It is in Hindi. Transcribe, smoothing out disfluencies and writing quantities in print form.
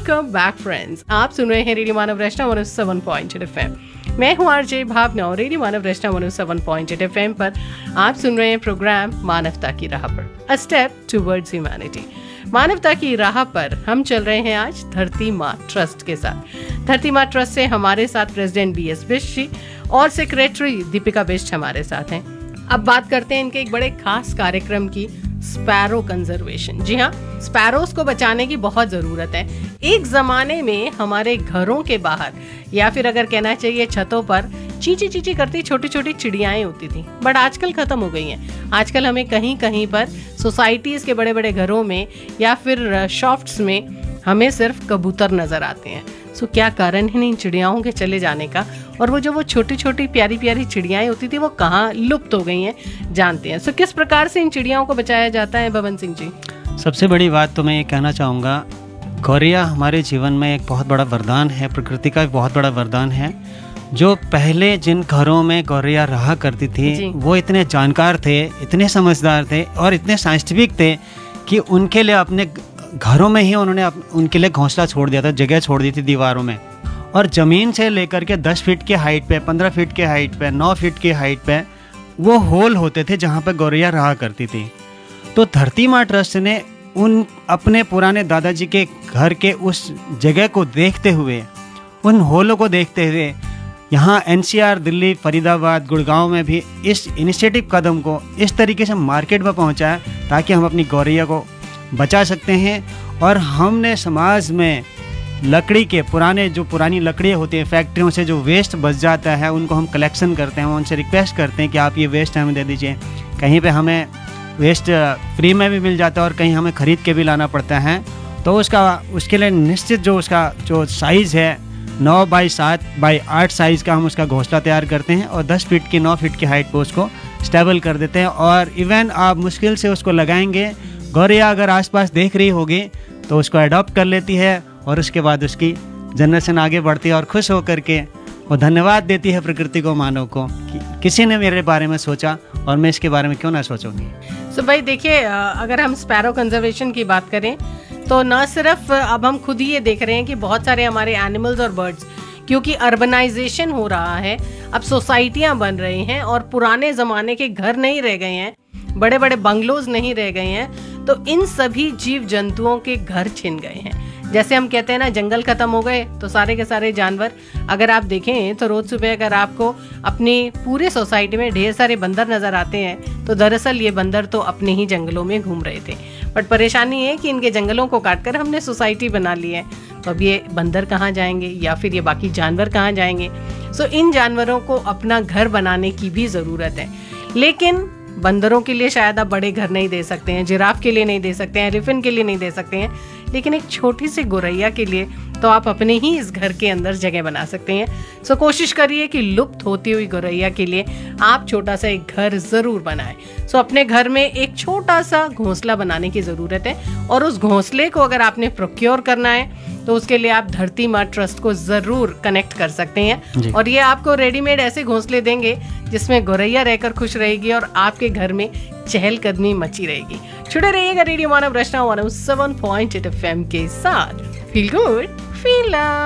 वेलकम बैक फ्रेंड्स, आप सुन रहे हैं रेडियो मानव रचना 107.8 FM। मैं हूं आरजे भावना और रेडियो मानव रचना 107.8 FM पर आप सुन रहे हैं प्रोग्राम मानवता की राह पर, अ स्टेप टुवर्ड्स ह्यूमैनिटी। मानवता की राह पर हम चल रहे हैं आज धरती माँ ट्रस्ट के साथ। धरती माँ ट्रस्ट से हमारे साथ प्रेसिडेंट BS बिष्ट जी और सेक्रेटरी दीपिका बिष्ट हमारे साथ हैं। अब बात करते हैं इनके एक बड़े खास कार्यक्रम की, स्पैरो कंजर्वेशन। जी हाँ, स्पैरोज को बचाने की बहुत ज़रूरत है। एक ज़माने में हमारे घरों के बाहर या फिर अगर कहना चाहिए छतों पर चींची चींची करती छोटी छोटी चिड़ियाएँ होती थी, बट आजकल ख़त्म हो गई हैं। आजकल हमें कहीं कहीं पर सोसाइटीज़ के बड़े बड़े घरों में या फिर शॉप्स में हमें सिर्फ कबूतर नज़र आते हैं। सो क्या कारण है इन चिड़ियाओं के चले जाने का, और वो छोटी छोटी प्यारी प्यारी चिड़ियाएँ होती थी वो कहाँ लुप्त हो गई हैं, जानते हैं। सो किस प्रकार से इन चिड़ियाओं को बचाया जाता है बबन सिंह जी? सबसे बड़ी बात तो मैं ये कहना चाहूँगा, गौरैया हमारे जीवन में एक बहुत बड़ा वरदान है, प्रकृति का एक बहुत बड़ा वरदान है। जो पहले जिन घरों में गौरैया रहा करती थी वो इतने जानकार थे, इतने समझदार थे और इतने साइंटिफिक थे कि उनके लिए अपने घरों में ही उन्होंने उनके लिए घोंसला छोड़ दिया था, जगह छोड़ दी थी दीवारों में। और ज़मीन से लेकर के 10 फीट के हाइट पे, 15 फीट के हाइट पे, 9 फीट के हाइट पे वो होल होते थे जहाँ पे गौरैया रहा करती थी। तो धरती माँ ट्रस्ट ने उन अपने पुराने दादाजी के घर के उस जगह को देखते हुए, उन होलों को देखते हुए यहाँ NCR, दिल्ली, फरीदाबाद, गुड़गांव में भी इस इनिशिएटिव कदम को इस तरीके से मार्केट में पहुँचाया ताकि हम अपनी गौरैया को बचा सकते हैं। और हमने समाज में लकड़ी के पुरानी लकड़ियाँ होती हैं, फैक्ट्रियों से जो वेस्ट बच जाता है उनको हम कलेक्शन करते हैं, उनसे रिक्वेस्ट करते हैं कि आप ये वेस्ट हमें दे दीजिए। कहीं पे हमें वेस्ट फ्री में भी मिल जाता है और कहीं हमें ख़रीद के भी लाना पड़ता है। तो उसके लिए निश्चित जो साइज़ है 9 बाई 7 बाई 8 साइज़ का हम उसका घोंसला तैयार करते हैं और 10 फीट की 9 फीट की हाइट पर उसको स्टेबल कर देते हैं। और इवन आप मुश्किल से उसको लगाएंगे, गौरैया अगर आसपास देख रही होगी तो उसको अडॉप्ट कर लेती है और उसके बाद उसकी जनरेशन आगे बढ़ती है और खुश होकर के वो धन्यवाद देती है प्रकृति को, मानव को, कि किसी ने मेरे बारे में सोचा और मैं इसके बारे में क्यों ना सोचूंगी। सो भाई देखिए, अगर हम स्पैरो कंजर्वेशन की बात करें तो न सिर्फ अब हम खुद ही ये देख रहे हैं कि बहुत सारे हमारे एनिमल्स और बर्ड्स, क्योंकि अर्बनाइजेशन हो रहा है, अब सोसाइटियाँ बन रही हैं और पुराने ज़माने के घर नहीं रह गए हैं, बड़े बड़े बंगलोज नहीं रह गए हैं, तो इन सभी जीव जंतुओं के घर छिन गए हैं। जैसे हम कहते हैं ना, जंगल खत्म हो गए तो सारे के सारे जानवर, अगर आप देखें तो रोज सुबह अगर आपको अपनी पूरे सोसाइटी में ढेर सारे बंदर नजर आते हैं तो दरअसल ये बंदर तो अपने ही जंगलों में घूम रहे थे। बट परेशानी है कि इनके जंगलों को काटकर हमने सोसाइटी बना ली है, तो अब ये बंदर कहाँ जाएंगे या फिर ये बाकी जानवर कहाँ जाएंगे? सो इन जानवरों को अपना घर बनाने की भी ज़रूरत है। लेकिन बंदरों के लिए शायद आप बड़े घर नहीं दे सकते हैं, जिराफ के लिए नहीं दे सकते हैं, एलिफेंट के लिए नहीं दे सकते हैं, लेकिन एक छोटी सी गौरैया के लिए तो आप अपने ही इस घर के अंदर जगह बना सकते हैं। सो कोशिश करिए कि लुप्त होती हुई गौरैया के लिए आप छोटा सा एक घर ज़रूर बनाएं। सो अपने घर में एक छोटा सा घोंसला बनाने की ज़रूरत है, और उस घोंसले को अगर आपने प्रोक्योर करना है तो उसके लिए आप धरती माँ ट्रस्ट को ज़रूर कनेक्ट कर सकते हैं, और ये आपको रेडीमेड ऐसे घोंसले देंगे जिसमें गौरैया रहकर खुश रहेगी और आपके घर में चहलकदमी मची रहेगी। जुड़े रहिएगा रेडियो मानव रचना 107.8 FM के साथ। Feel good, feel love.